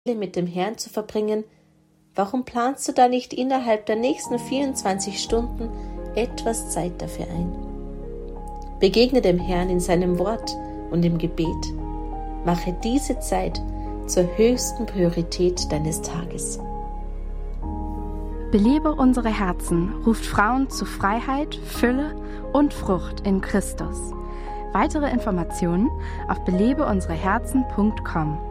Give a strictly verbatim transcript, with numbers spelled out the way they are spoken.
mit dem Herrn zu verbringen, warum planst du da nicht innerhalb der nächsten vierundzwanzig Stunden etwas Zeit dafür ein? Begegne dem Herrn in seinem Wort und im Gebet. Mache diese Zeit zur höchsten Priorität deines Tages. Belebe unsere Herzen ruft Frauen zu Freiheit, Fülle und Frucht in Christus. Weitere Informationen auf belebe unsere herzen punkt com.